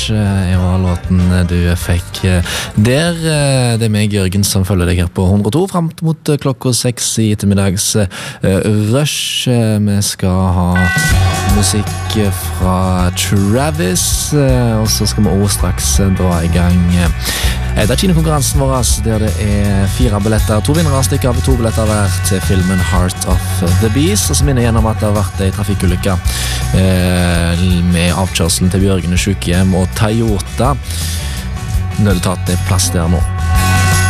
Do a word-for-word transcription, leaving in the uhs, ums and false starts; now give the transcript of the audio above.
Rush var låten du fikk der. Det er meg, Jørgen, som følger deg her på hundre og to frem mot klokka seks i ettermiddags Rush. Vi skal ha musikk fra Travis, og så skal vi også straks dra i gang Det er kinokonkurransen vår, der det er fire billetter. To vinnere stikker av to billetter hver til filmen Heart of the Beast. Og så minner jeg gjennom at det har vært en trafikkulykke eh, med avkjørselen til Bjørgene Sykehjem og Toyota. Nødetaten er plass der nå.